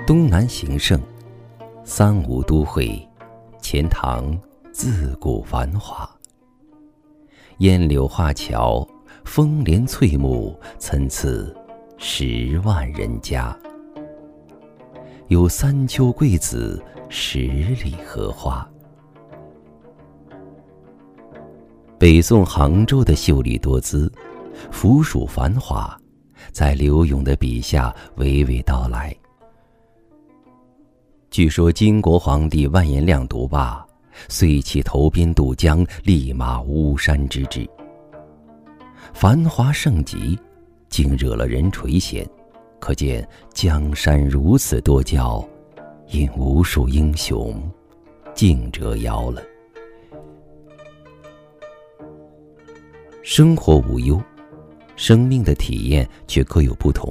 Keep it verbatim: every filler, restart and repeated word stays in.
东南形胜，三吴都会，钱塘自古繁华。烟柳画桥，风帘翠幕，参差十万人家。有三秋桂子，十里荷花。北宋杭州的秀丽多姿，府属繁华，在柳永的笔下娓娓道来。据说金国皇帝完颜亮读罢，遂起投鞭渡江，立马巫山之志。繁华盛极，竟惹了人垂涎，可见江山如此多娇，因无数英雄竞折腰了。生活无忧，生命的体验却各有不同。